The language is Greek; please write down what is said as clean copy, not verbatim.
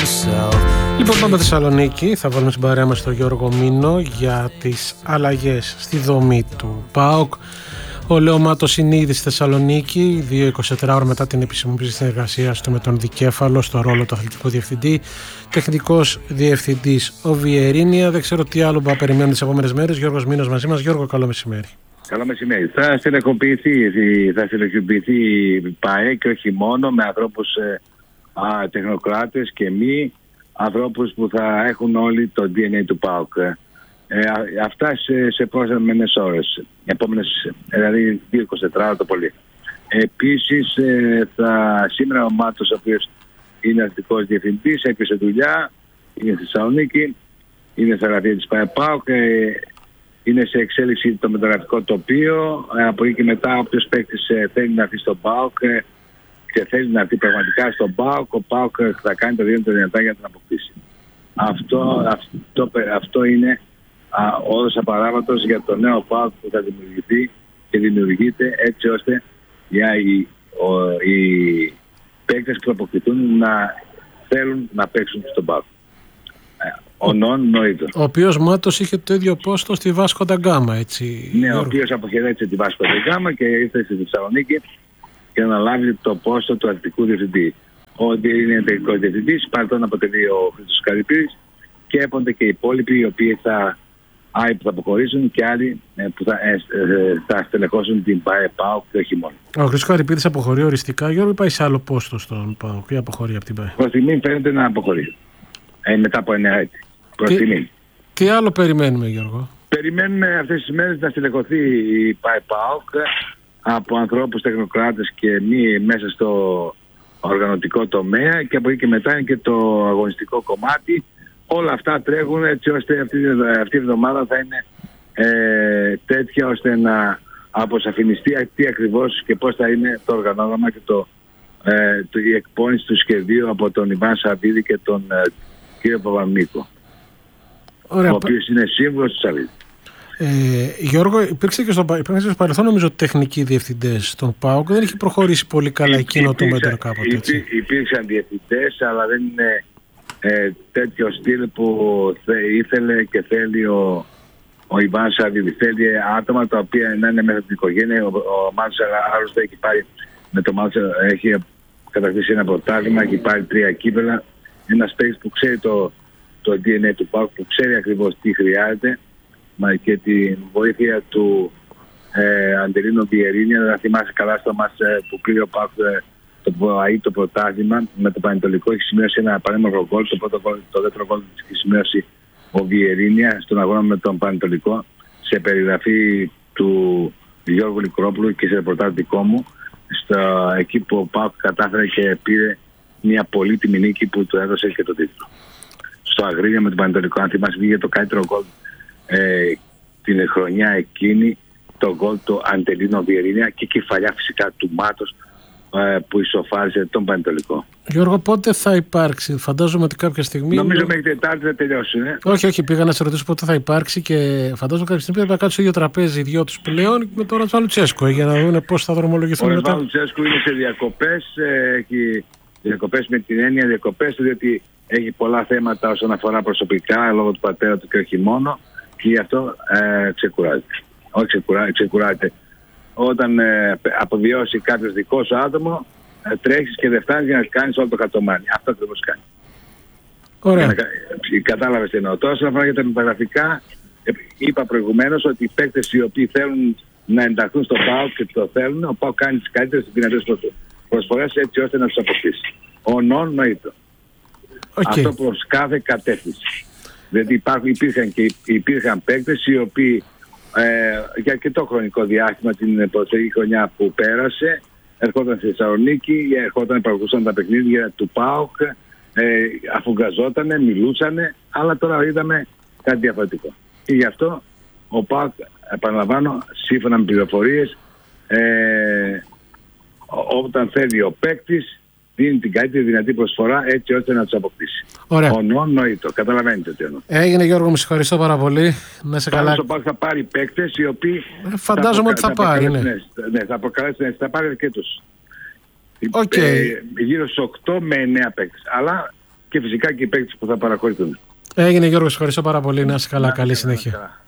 Λοιπόν, πάμε Θεσσαλονίκη. Θα βάλουμε στην παρέα μας τον Γιώργο Μήνο για τις αλλαγές στη δομή του ΠΑΟΚ. Ο Λεωμάτος είναι ήδη στη Θεσσαλονίκη, 2-24 ώρες μετά την επισημοποίηση συνεργασίας του με τον Δικέφαλο στο ρόλο του αθλητικού διευθυντή. Τεχνικός διευθυντής ο Βιερίνια. Δεν ξέρω τι άλλο περιμένουν τις επόμενες μέρες. Γιώργος Μήνος μαζί μας. Γιώργο, καλό μεσημέρι. Καλό μεσημέρι. Θα στελεχοποιηθεί η ΠΑΕ και όχι μόνο με ανθρώπους τεχνοκράτες και μη ανθρώπους που θα έχουν όλοι το DNA του ΠΑΟΚ. Αυτά σε επόμενες ώρες, επόμενες, δηλαδή 24 το πολύ. Επίσης σήμερα ο Μάτος, ο οποίος είναι αθλητικός διευθυντής, έκλεισε δουλειά, είναι στη Θεσσαλονίκη, είναι στα γραφεία της ΠΑΟΚ, είναι σε εξέλιξη το μεταγραφικό τοπίο. Από εκεί και μετά όποιος παίκτης θέλει να έρθει στον ΠΑΟΚ και θέλει να έρθει πραγματικά στον ΠΑΟΚ, ο ΠΑΟΚ θα κάνει το δυνατά για να τον αποκτήσει. Αυτό είναι όρος απαράβατος για το νέο ΠΑΟΚ που θα δημιουργηθεί και δημιουργείται, έτσι ώστε για οι παίκτες που θα αποκτηθούν να θέλουν να παίξουν στον ΠΑΟΚ. Ο οποίος Μάτος είχε το ίδιο πόστο στη Βάσκο ντα Γκάμα, έτσι. Ναι, ο οποίος αποχαιρέτησε τη Βάσκο ντα Γκάμα και ήρθε στη Θεσσαλονίκη για να λάβει το πόστο του αθλητικού διευθυντή. Ότι είναι τεχνικός διευθυντής, πάλι τον αποτελεί ο Χρήστος Καρυπίδης και έπονται και οι υπόλοιποι οι οποίοι θα αποχωρήσουν και άλλοι που θα στελεχώσουν την ΠΑΟΚ και όχι μόνο. Ο Χρήστος Καρυπίδης αποχωρεί οριστικά, Γιώργο, ή πάει σε άλλο πόστο στον ΠΑΟΚ ή αποχωρεί από την ΠΑΕ? Προς στιγμή φαίνεται να αποχωρεί. Μετά από 9 έτη. Τι άλλο περιμένουμε, Γιώργο? Περιμένουμε αυτές τις μέρες να στελεχωθεί η ΠΑΟΚ από ανθρώπους τεχνοκράτες και μη μέσα στο οργανωτικό τομέα, και από εκεί και μετά είναι και το αγωνιστικό κομμάτι. Όλα αυτά τρέχουν έτσι ώστε αυτή η εβδομάδα θα είναι τέτοια ώστε να αποσαφινιστεί τι ακριβώς και πώς θα είναι το οργανόγραμμα και η εκπόνηση του σχεδίου από τον Ιβάν Σαββίδη και τον κύριο Παπαμίκο, ο οποίος είναι σύμβουλος της Σαββίδη. Γιώργο, υπήρξε και στο παρελθόν νομίζω τεχνικοί διευθυντές στον ΠΑΟΚ. Δεν έχει προχωρήσει πολύ καλά εκείνο το μέτρο κάποτε, έτσι? Υπήρξαν διευθυντές, αλλά δεν είναι τέτοιο στυλ που ήθελε και θέλει ο Ιβάν Σαββίδη. Θέλει άτομα τα οποία να είναι μέσα από την οικογένεια. Ο Μάτσο άλλωστε έχει πάρει, με το Μάτσο έχει κατακτήσει ένα πρωτάθλημα, έχει πάρει 3 κύπελα. Ένας παίκτης που ξέρει το DNA του ΠΑΟΚ, που ξέρει ακριβώς τι χρειάζεται, και τη βοήθεια του Αντελίνο Βιερίνια. Θα θυμάσαι καλά στο μας που πήρε ο ΠΑΟΚ το πρωτάθλημα με το Πανετολικό, έχει σημειώσει ένα πανέμορφο γκολ. Το δεύτερο γκολ έχει σημειώσει ο Βιερίνια στον αγώνα με τον Πανετολικό, σε περιγραφή του Γιώργου Λικρόπουλου και σε ρεπορτάζ δικό μου, εκεί που ο ΠΑΟΚ κατάφερε και πήρε μια πολύτιμη νίκη που του έδωσε και το τίτλο. Στο Αγρίνιο με τον Πανετολικό, αν θυμάσαι, βγήκε το καλύτερο γκολ την χρονιά εκείνη, το γκολ του Αντελίνο Βιερίνια, και κεφαλιά φυσικά του Μάτος που ισοφάρισε τον Πανετολικό. Γιώργο, πότε θα υπάρξει? Φαντάζομαι ότι κάποια στιγμή. Νομίζω μέχρι Τετάρτη θα τελειώσει. Όχι, πήγα να σε ρωτήσω πότε θα υπάρξει, και φαντάζομαι κάποια στιγμή πρέπει να κάτσουν στο ίδιο τραπέζι οι δυο τους πλέον με τον Ρασβάλ Λουτσέσκου για να δουν πώς θα δρομολογηθούν μετά. Ο Ρασβάλ Λουτσέσκου είναι σε διακοπές. Έχει διακοπές με την έννοια διακοπές, διότι έχει πολλά θέματα όσον αφορά προσωπικά λόγω του πατέρα του και όχι μόνο, και γι' αυτό ξεκουράζεται. Όχι ξεκουράζεται. Όταν αποβιώσει κάποιος δικό σου άτομο, τρέχεις και δεν φτάνεις για να κάνεις όλο το χαρτομάνι. Αυτό ακριβώς κάνει. Ωραία. Κατάλαβες τι εννοώ. Τώρα, όσον αφορά για τα μεταγραφικά, είπα προηγουμένως ότι οι παίκτες οι οποίοι θέλουν να ενταχθούν στο ΠΑΟΚ και το θέλουν, ο ΠΑΟΚ κάνει τις καλύτερες δυνατές προσφορές έτσι ώστε να τους αποκτήσει. Ο νον νοήτο. Αυτό προς κάθε κατεύθυνση. Δηλαδή υπήρχαν παίκτες οι οποίοι για αρκετό χρονικό διάστημα την προσεχή χρονιά που πέρασε ερχόταν στη Θεσσαλονίκη, παρακολουθούσαν τα παιχνίδια του ΠΑΟΚ, αφουγκαζότανε, μιλούσανε, αλλά τώρα είδαμε κάτι διαφορετικό. Και γι' αυτό ο ΠΑΟΚ, επαναλαμβάνω, σύμφωνα με πληροφορίες, όταν θέλει ο παίκτης, δίνει την καλύτερη δυνατή προσφορά έτσι ώστε να τους αποκτήσει. Ωραία. Νοήτο. Καταλαβαίνετε τι εννοώ. Έγινε, Γιώργο, μου συγχωρήσω πάρα πολύ. Να σε καλά. Ο ΠΑΟΚ θα πάρει παίκτες οι οποίοι. Φαντάζομαι ότι θα πάρει. Ναι, θα προκαλέσει, θα πάρει αρκετούς. Okay. Γύρω στους 8 με 9 παίκτες. Αλλά και φυσικά και οι παίκτες που θα παραχωρηθούν. Έγινε Γιώργο, ευχαριστώ πάρα πολύ. Να είσαι καλά, καλή συνέχεια.